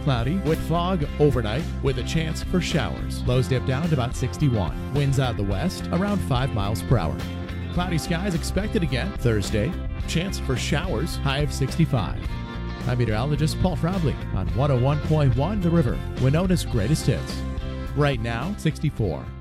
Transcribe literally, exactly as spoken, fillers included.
cloudy with fog overnight with a chance for showers. Lows dip down to about sixty-one. Winds out of the west around five miles per hour. Cloudy skies expected again Thursday. Chance for showers, high of sixty-five. I'm meteorologist Paul Frobley on one oh one point one The River, Winona's greatest hits. Right now, sixty-four.